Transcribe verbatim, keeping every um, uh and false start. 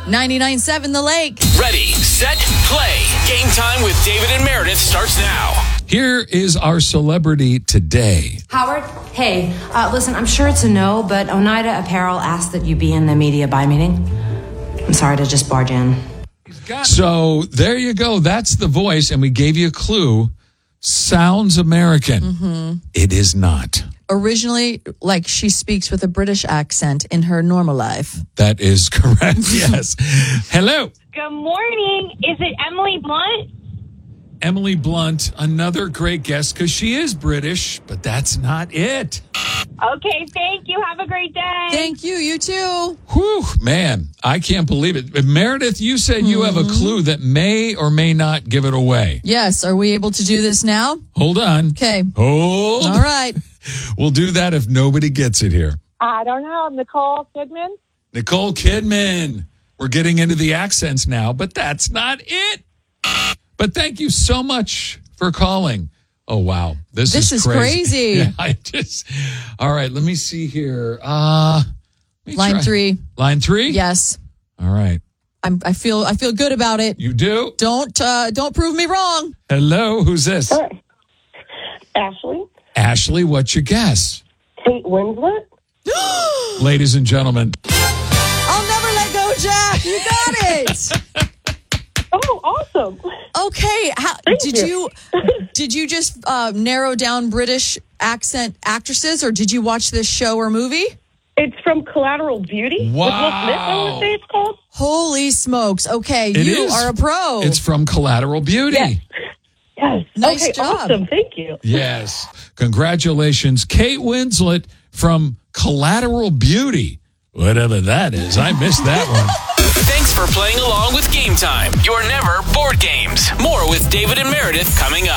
ninety-nine point seven The Lake. Ready, set, play. Game time with David and Meredith starts now. Here is our celebrity today. Howard, hey, uh, listen, I'm sure it's a no, but Oneida Apparel asked that you be in the media buy meeting. I'm sorry to just barge in. So there you go. That's the voice, and we gave you a clue. Sounds American. Mm-hmm. It is not. Originally, like she speaks with a British accent in her normal life. That is correct, yes. Hello. Good morning. Is it Emily Blunt? Emily Blunt, another great guest, because she is British, but that's not it. Okay, thank you. Have a great day. Thank you. You too. Whew, man, I can't believe it. Meredith, you said you have a clue that may or may not give it away. Yes. Are we able to do this now? Hold on. Okay. Hold. All right. We'll do that if nobody gets it here. I don't know. Nicole Kidman? Nicole Kidman. We're getting into the accents now, but that's not it. But thank you so much for calling. Oh, wow. This, This is is crazy. crazy. Yeah, I just, all right, let me see here. Uh, let me Line try. three. Line three? Yes. All right. I'm, I feel I feel good about it. You do? Don't uh, don't prove me wrong. Hello, who's this? Hi. Ashley? Ashley, what's your guess? Kate Winslet? Ladies and gentlemen. I'll never let go, Jack. You got it. Oh, awesome. Okay. How, Thank did you. you. did you just uh, narrow down British accent actresses, or did you watch this show or movie? It's from Collateral Beauty. Wow. With Will Smith, I want to say it's called. Holy smokes. Okay, It you is. are a pro. It's from Collateral Beauty. Yes. Yes. Nice okay, job. awesome. Thank you. Yes. Congratulations, Kate Winslet from Collateral Beauty. Whatever that is. I missed that one. Thanks for playing along with Game Time, your never bored games. More with David and Meredith coming up.